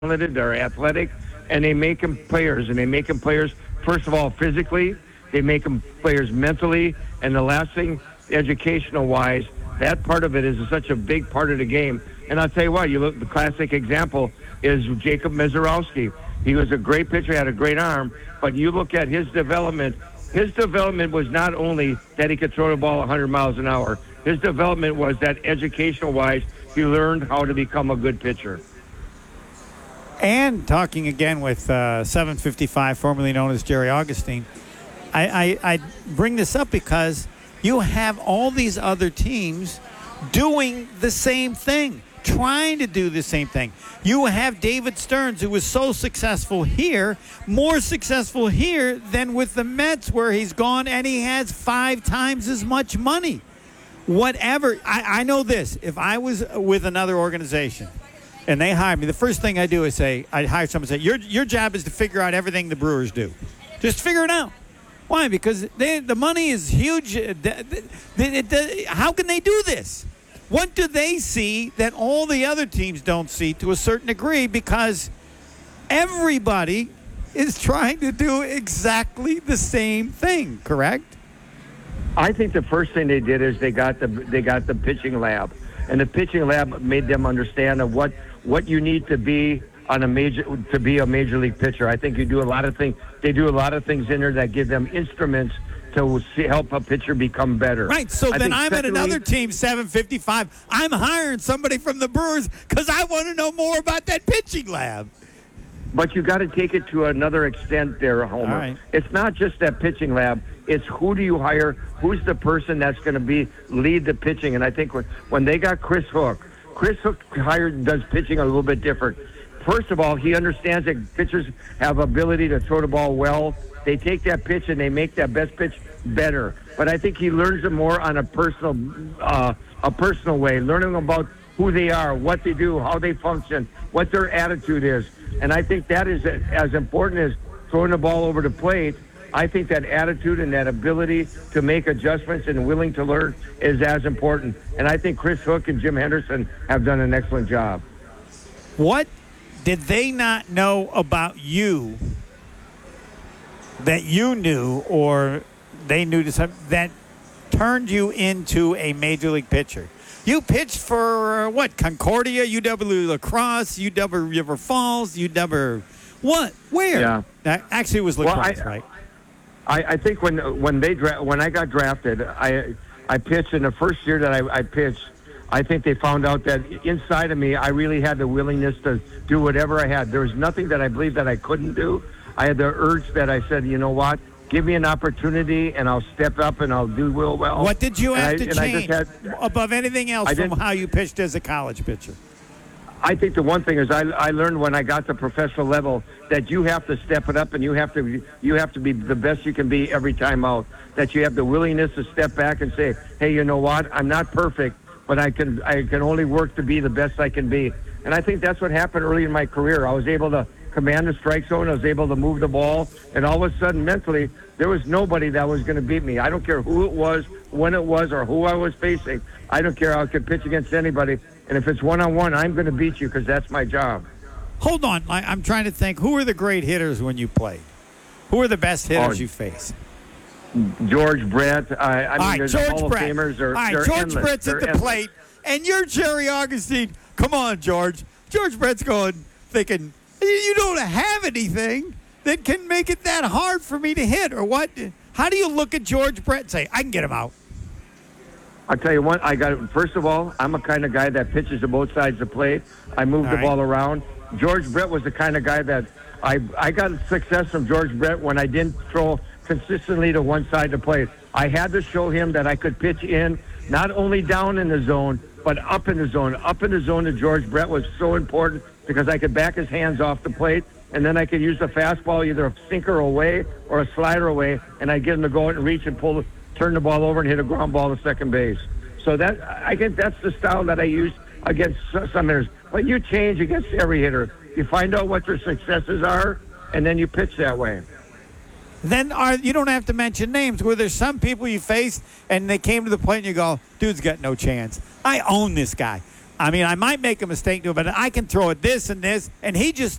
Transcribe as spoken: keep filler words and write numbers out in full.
talented, they're athletic, and they make them players. And they make them players, first of all, physically. They make them players mentally. And the last thing, educational-wise, that part of it is such a big part of the game. And I'll tell you what, you look, the classic example is Jacob Mizorowski. He was a great pitcher, had a great arm, but you look at his development. His development was not only that he could throw the ball one hundred miles an hour. His development was that educational-wise, he learned how to become a good pitcher. And talking again with uh, seven fifty-five, formerly known as Jerry Augustine, I, I, I bring this up because you have all these other teams doing the same thing, trying to do the same thing. You have David Stearns, who was so successful here, more successful here than with the Mets, where he's gone and he has five times as much money. Whatever. I, I know this. If I was with another organization and they hired me, the first thing I do is say, I hire someone and say, your, your job is to figure out everything the Brewers do. Just figure it out. Why? Because they, the money is huge. How can they do this? What do they see that all the other teams don't see to a certain degree? Because everybody is trying to do exactly the same thing, correct? I think the first thing they did is they got the they got the pitching lab, and the pitching lab made them understand of what what you need to be on a major to be a major league pitcher. I think you do a lot of things. They do a lot of things in there that give them instruments to see, help a pitcher become better. Right, so I then I'm secondly, at another team, seven fifty-five. I'm hiring somebody from the Brewers because I want to know more about that pitching lab. But you got to take it to another extent there, Homer. Right. It's not just that pitching lab. It's who do you hire? Who's the person that's going to be lead the pitching? And I think when, when they got Chris Hook, Chris Hook hired does pitching a little bit different. First of all, he understands that pitchers have ability to throw the ball well. They take that pitch and they make that best pitch better. But I think he learns it more on a personal, uh, a personal way, learning about who they are, what they do, how they function, what their attitude is. And I think that is as important as throwing the ball over the plate. I think that attitude and that ability to make adjustments and willing to learn is as important. And I think Chris Hook and Jim Henderson have done an excellent job. What did they not know about you that you knew, or they knew to some, that turned you into a major league pitcher? You pitched for, uh, what, Concordia, U W La Crosse, U W River Falls, U W what? Where? Yeah. Uh, actually, it was La Crosse, well, I, right? I, I think when when they dra- when I got drafted, I I pitched in the first year that I, I pitched. I think they found out that inside of me, I really had the willingness to do whatever I had. There was nothing that I believed that I couldn't do. I had the urge that I said, you know what? Give me an opportunity, and I'll step up, and I'll do real well. What did you have and to I, change had, above anything else from how you pitched as a college pitcher? I think the one thing is I, I learned when I got to professional level that you have to step it up, and you have to you have to be the best you can be every time out. That you have the willingness to step back and say, hey, you know what? I'm not perfect, but I can I can only work to be the best I can be. And I think that's what happened early in my career. I was able to command the strike zone. I was able to move the ball. And all of a sudden, mentally, there was nobody that was going to beat me. I don't care who it was, when it was, or who I was facing. I don't care. I could pitch against anybody. And if it's one-on-one, I'm going to beat you because that's my job. Hold on. I, I'm trying to think. Who were the great hitters when you played? Who were the best hitters oh, you faced? George Brett. I, I mean, All right, there's George Hall Brett. of Famers. Are, All right, they're George endless. Brett's they're at the endless. plate, and you're Jerry Augustine. Come on, George. George Brett's going, thinking, you don't have anything that can make it that hard for me to hit, or what? How do you look at George Brett and say, I can get him out? I'll tell you what, I got. First of all, I'm a kind of guy that pitches to both sides of the plate. I move All the right. ball around. George Brett was the kind of guy that I I got success from George Brett when I didn't throw consistently to one side of the plate. I had to show him that I could pitch in, not only down in the zone, but up in the zone. Up in the zone to George Brett was so important because I could back his hands off the plate, and then I could use the fastball, either a sinker away or a slider away, and I'd get him to go out and reach and pull, turn the ball over and hit a ground ball to second base. So that I think that's the style that I use against some hitters. But you change against every hitter. You find out what their successes are, and then you pitch that way. Then are you don't have to mention names. Were there some people you faced and they came to the plate and you go, dude's got no chance. I own this guy. I mean, I might make a mistake to it, but I can throw it this and this, and he just